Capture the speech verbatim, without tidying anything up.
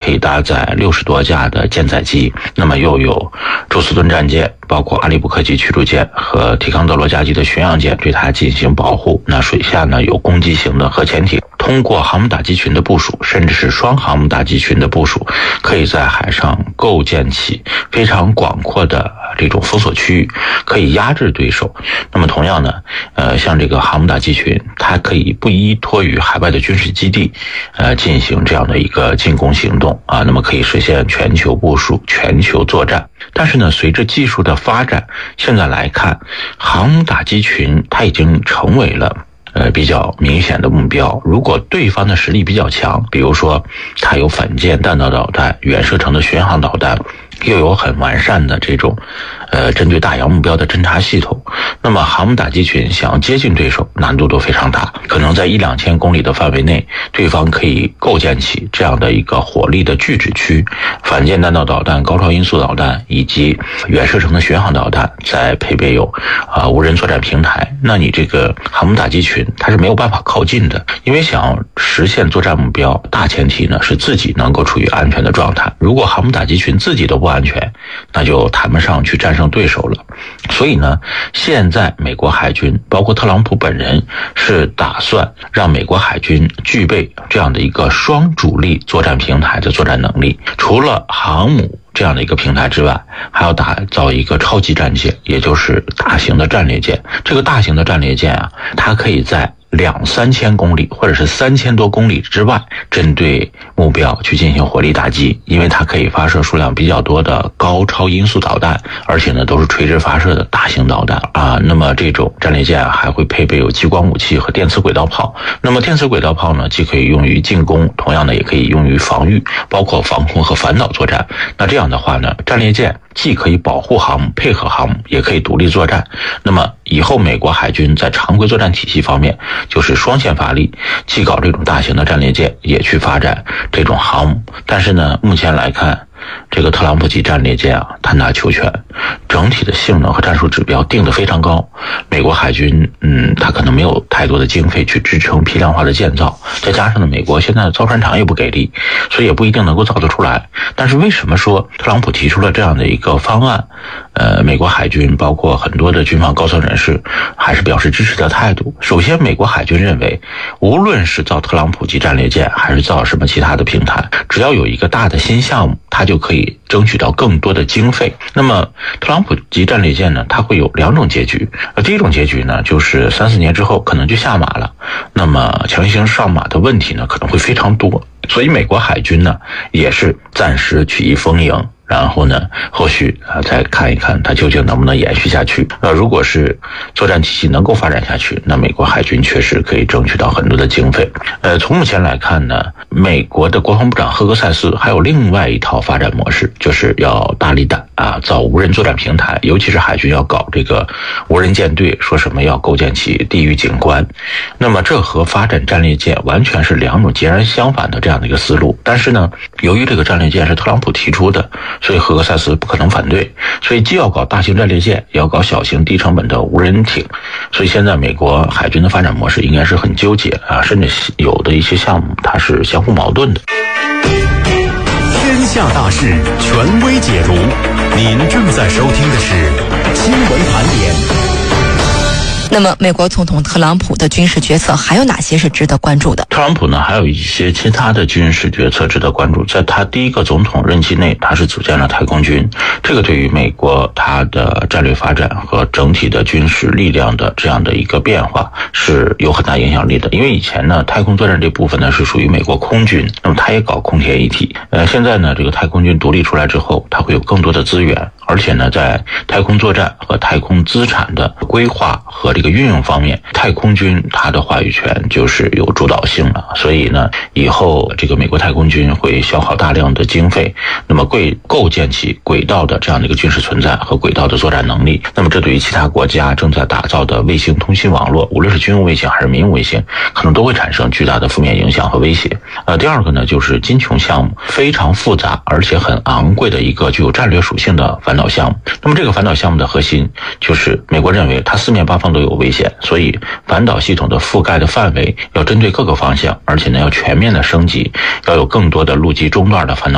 可以搭载六十多架的舰载机，那么又有宙斯盾战舰，包括阿利布克级驱逐舰和提康德罗加级的巡洋舰对它进行保护。那水下呢有攻击型的核潜艇，通过航母打击群的部署，甚至是双航母打击群的部署，可以在海上构建起非常广阔的这种封锁区域，可以压制对手。那么同样呢，呃，像这个航母打击群，它可以不依托于海外的军事基地，呃，进行这样的一个进攻行动啊，那么可以实现全球部署、全球作战。但是呢，随着技术的发展，现在来看，航母打击群它已经成为了呃，比较明显的目标。如果对方的实力比较强，比如说它有反舰弹道导弹、远射程的巡航导弹，又有很完善的这种呃针对大洋目标的侦察系统，那么航母打击群想要接近对手难度都非常大，可能在一两千公里的范围内，对方可以构建起这样的一个火力的拒止区，反舰弹道导弹、高超音速导弹以及远射程的巡航导弹，再配备有啊、呃、无人作战平台，那你这个航母打击群它是没有办法靠近的，因为想要实现作战目标，大前提呢是自己能够处于安全的状态。如果航母打击群自己都不安全，那就谈不上去战胜对手了。所以呢，现在美国海军包括特朗普本人是打算让美国海军具备这样的一个双主力作战平台的作战能力，除了航母这样的一个平台之外，还要打造一个超级战舰，也就是大型的战列舰。这个大型的战列舰啊，它可以在两三千公里或者是三千多公里之外针对目标去进行火力打击，因为它可以发射数量比较多的高超音速导弹，而且呢都是垂直发射的大型导弹啊。那么这种战列舰还会配备有激光武器和电磁轨道炮。那么电磁轨道炮呢，既可以用于进攻，同样的也可以用于防御，包括防空和反导作战。那这样的话呢，战列舰既可以保护航母、配合航母，也可以独立作战。那么以后美国海军在常规作战体系方面就是双线发力，既搞这种大型的战列舰，也去发展这种航母。但是呢，目前来看，这个特朗普级战列舰啊，贪大求全，整体的性能和战术指标定得非常高。美国海军，嗯，它可能没有太多的经费去支撑批量化的建造，再加上呢，美国现在的造船厂也不给力，所以也不一定能够造得出来。但是为什么说特朗普提出了这样的一个方案？呃，美国海军包括很多的军方高层人士还是表示支持的态度。首先，美国海军认为，无论是造特朗普级战列舰，还是造什么其他的平台，只要有一个大的新项目，它就可以争取到更多的经费。那么特朗普级战列舰呢，它会有两种结局。呃，第一种结局呢，就是三四年之后可能就下马了，那么强行上马的问题呢，可能会非常多。所以美国海军呢，也是暂时取一丰盈。然后呢，后续啊再看一看它究竟能不能延续下去。呃，如果是作战体系能够发展下去，那美国海军确实可以争取到很多的经费。呃，从目前来看呢，美国的国防部长赫格塞斯还有另外一套发展模式，就是要大力的啊造无人作战平台，尤其是海军要搞这个无人舰队，说什么要构建起地域警官。那么这和发展战列舰完全是两种截然相反的这样的一个思路。但是呢，由于这个战列舰是特朗普提出的，所以赫格塞斯不可能反对，所以既要搞大型战列舰，也要搞小型低成本的无人艇。所以现在美国海军的发展模式应该是很纠结啊，甚至有的一些项目它是相互矛盾的。 天下大事权威解读，您正在收听的是新闻盘点。 那么美国总统特朗普的军事决策还有哪些是值得关注的？ 特朗普呢还有一些其他的军事决策值得关注。在他第一个总统任期内，他是组建了太空军，这个对于美国他的战略发展和整体的军事力量的这样的一个变化是有很大影响力的。因为以前呢，太空作战这部分呢是属于美国空军，那么他也搞空天一体。呃，现在呢，这个太空军独立出来之后，他会有更多的资源，而且呢，在太空作战和太空资产的规划和这个运用方面，太空军它的话语权就是有主导性了。所以呢，以后这个美国太空军会消耗大量的经费，那么会构建起轨道的这样的一个军事存在和轨道的作战能力。那么这对于其他国家正在打造的卫星通信网络，无论是军用卫星还是民用卫星，可能都会产生巨大的负面影响和威胁。呃，第二个呢，就是金琼项目，非常复杂而且很昂贵的一个具有战略属性的反导项目。那么这个反导项目的核心就是美国认为它四面八方都有危险，所以反导系统的覆盖的范围要针对各个方向，而且呢要全面的升级，要有更多的陆基中段的反导